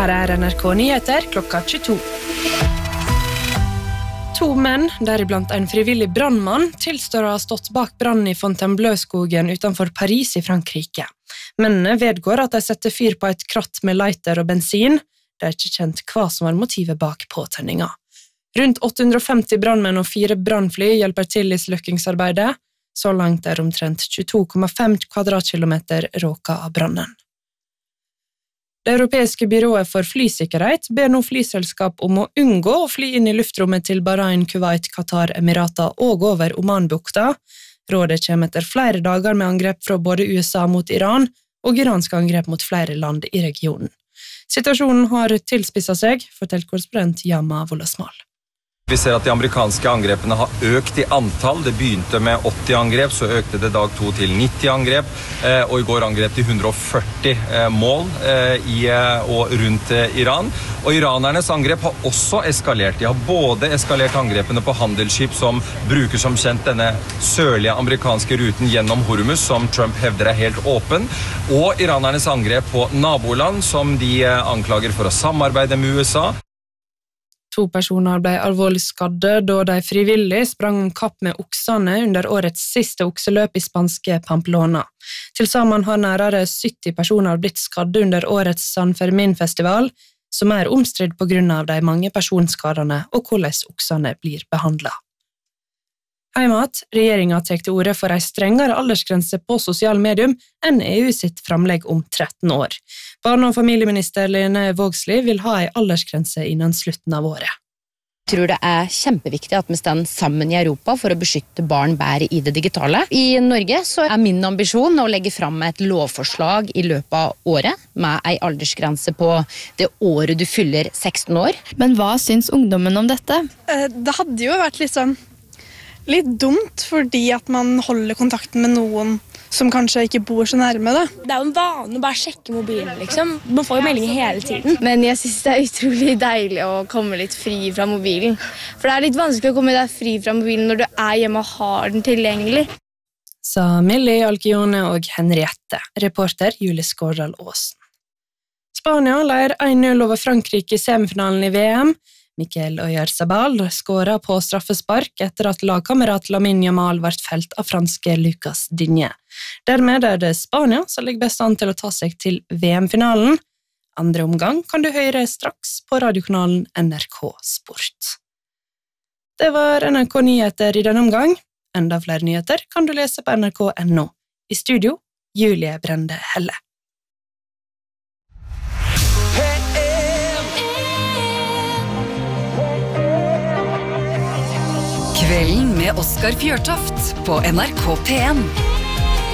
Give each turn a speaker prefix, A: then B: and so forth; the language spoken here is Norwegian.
A: Her NRK Nyheter klokka 22. 2 menn, deriblant en frivillig brandmann, tilstår å ha stått bak brannen i Fontainebleau-skogen utenfor Paris i Frankrike. Mennene vedgår at de setter fyr på et kratt med lighter og bensin. Det ikke kjent hva som var motivet bak påtenninga. Rundt 850 brandmenn og 4 brandfly hjelper til i slukkingsarbeidet. Så langt omtrent 22,5 kvadratkilometer råka av brannen. Det europeiske byrået for flysikkerhet ber nå flyselskap om å unngå å fly inn i luftrommet til Bahrain, Kuwait, Qatar, Emirater og over Omanbukta. Rådet kommer etter flere dager med angrep fra både USA mot Iran og iranske angrep mot flere land i regionen. Situasjonen har tilspisset seg, forteller korrespondent Yama Wolasmal.
B: Vi ser at de amerikanske angrepene har økt i antall. Det begynte med 80 angrep, så økte det dag 2 til 90 angrep, og i går angrep de 140 mål i og rundt Iran. Og iranernes angrep har også eskalert. De har både eskalert angrepene på handelsskip som bruker som kjent denne sørlige amerikanske ruten gjennom Hormuz, som Trump hevder er helt åpen, og iranernes angrep på naboland som de anklager for å samarbeide med USA.
A: 2 personer ble alvorlig skadde da de frivillig sprang om kapp med oksene under årets siste okseløp i spanske Pamplona. Til sammen har nærmere 70 personer blitt skadde under årets San Fermin-festival, som er omstridt på grunn av de mange personskadene og hvordan oksene blir behandlet. Heimat, regjeringen tar til orde for en strengere aldersgrense på sosial medium enn EU sitt framlegg om 13 år. Barne- og familieminister Lene Vågslid vil ha en aldersgrense innen slutten av året.
C: Jeg tror det er kjempeviktig at vi står sammen i Europa for å beskytte barn bedre i det digitale. I Norge så er min ambisjon å legge fram et lovforslag i løpet av året med en aldersgrense på det året du fyller 16 år.
D: Men hva syns ungdommen om dette?
E: Det hadde jo vært litt dumt, fordi at man holder kontakten med noen som kanskje ikke bor så nærme. Da.
F: Det er jo en vane å bare sjekke mobilen, liksom. Man får jo meldinger hele tiden.
D: Men jeg synes det er utrolig deilig å komme litt fri fra mobilen. For det er litt vanskelig å komme deg fri fra mobilen når du er hjemme og har den tilgjengelig.
A: Sa Millie Alcione og Henriette, reporter Julie Skårdal Aasen. Spania leier 1-0 over Frankrike i semifinalen i VM. Mikel Oyarzabal skåret på straffespark etter at lagkamerat Lamine Yamal ble felt av franske Lucas Digne. Dermed er det Spania som ligger best an til å ta seg til VM-finalen. Andre omgang kan du høre straks på radiokanalen NRK Sport. Det var NRK Nyheter i denne omgang. Enda flere nyheter kan du lese på nrk.no. I studio, Julie Brende Helle.
G: Kvelden med Oskar Fjørtoft på NRK P1.